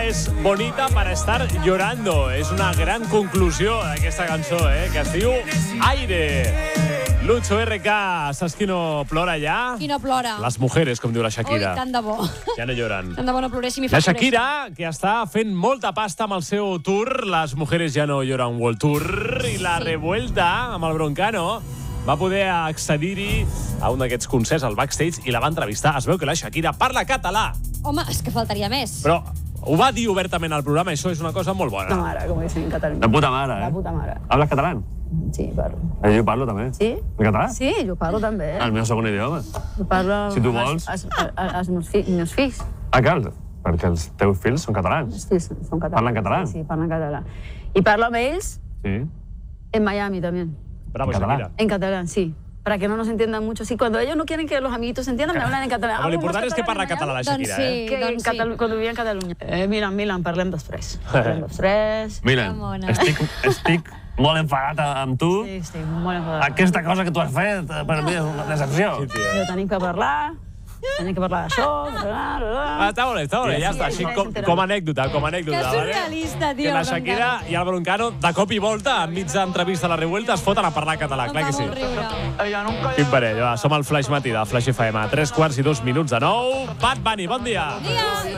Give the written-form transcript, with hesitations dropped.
es bonita para estar llorando. És una gran conclusió d'aquesta cançó, que es diu Aire. Lucho RK, saps qui no plora ja? Qui no plora? Les mujeres, com diu la Shakira. Ui, tant de bo. Ja no lloran. Tant de bo no ploréssim i La fa Shakira, que està fent molta pasta amb el seu tour, Les mujeres ja no lloran World Tour, i la Revuelta, amb el Broncano, va poder accedir-hi a un d'aquests concerts al backstage i la va entrevistar. Es veu que la Shakira parla català. Home, és que faltaria més. Però ho va dir obertament al programa, això és una cosa molt bona. La mare, como dicen en Cataluña. De puta mare, La puta mare. Hablas catalán? Sí, parlo. Jo parlo també. Sí? En català? Sí, jo parlo també. El meu segon idioma. Jo parlo Si tu vols. Els meus fills. Ah, cal, perquè els teus fills són catalans. Els fills són catalans. Parlen català? Sí, parlen català. I parlo amb ells Sí. en Miami también. Bravo, En català. Shakira. En catalán, sí. Para que no nos entiendan mucho. Sí, cuando ellos no quieren que los amiguitos se entiendan, me hablan en catalán. Home, l'important és que parla català la Doncs Shakira, sí, Que doncs sí. Cuando vivia en Catalunya. Milan, parlem després. Parlem després. Milan, Que mona. estic molt enfadat amb tu. Sí, estic molt enfadat. Aquesta cosa que tu has fet, per mi és una decepció. Sí, tio. Però tenim que parlar d'això. Està molt bé, ja està. Així com anècdota, Que vale? surrealista, tio. Que la Shakira i el Broncano, de cop i volta, enmig d'entrevista a la Revuelta, es foten a parlar català, clar que sí. Em fa molt riure. Quin parell, va, som al Flash Matí de Flash FM. 3:02 de 9. Bad Bunny, bon dia. Dia.